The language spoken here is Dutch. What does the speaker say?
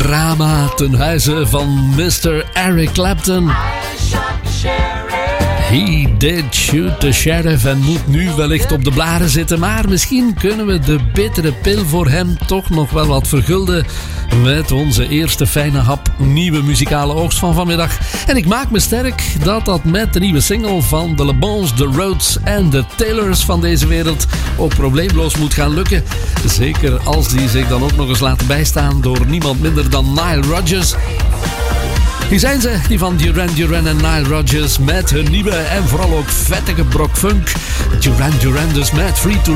drama ten huize van Mr. Eric Clapton. He did shoot the sheriff en moet nu wellicht op de blaren zitten. Maar misschien kunnen we de bittere pil voor hem toch nog wel wat vergulden met onze eerste fijne hap nieuwe muzikale oogst van vanmiddag. En ik maak me sterk dat dat met de nieuwe single van de Le Bons, de Rhodes en de Taylors van deze wereld ook probleemloos moet gaan lukken. Zeker als die zich dan ook nog eens laten bijstaan door niemand minder dan Nile Rodgers. Hier zijn ze, die van Duran Duran en Nile Rodgers met hun nieuwe en vooral ook vettige brok funk. Duran Duran dus met Free to